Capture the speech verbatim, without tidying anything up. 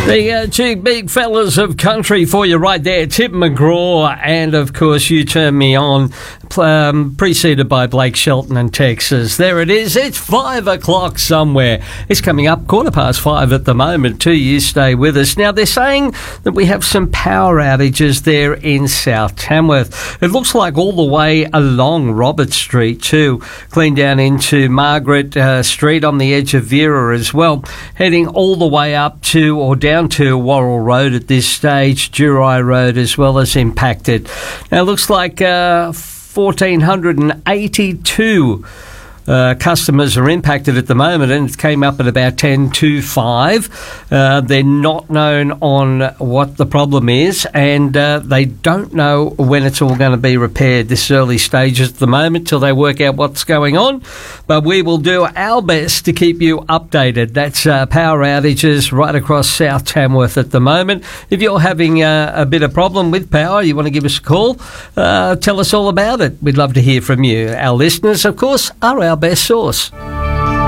The uh, two big fellas of country for you right there, Tim McGraw and, of course, You Turn Me On, um, preceded by Blake Shelton and Texas. There it is. It's five o'clock somewhere. It's coming up quarter past five at the moment. Two years, stay with us. Now, they're saying that we have some power outages there in South Tamworth. It looks like all the way along Robert Street too, clean down into Margaret uh, Street on the edge of Vera as well, heading all the way up to or down down to Worrell Road at this stage, Durai Road as well as impacted. Now, it looks like uh, one thousand four hundred eighty-two Uh, customers are impacted at the moment, and it came up at about ten to five. Uh, they're not known on what the problem is, and uh, they don't know when it's all going to be repaired. This is early stages at the moment till they work out what's going on, but we will do our best to keep you updated. That's uh, power outages right across South Tamworth at the moment. If you're having uh, a bit of problem with power, you want to give us a call, uh, tell us all about it. We'd love to hear from you. Our listeners, of course, are our best source.